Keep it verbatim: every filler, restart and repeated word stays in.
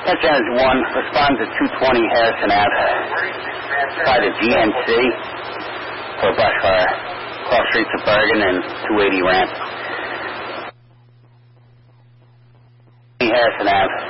Touchdown is one. Respond to two twenty Harrison Avenue. By the G N C for a brush fire. Cross streets of Bergen and two eighty ramp. Harrison Avenue.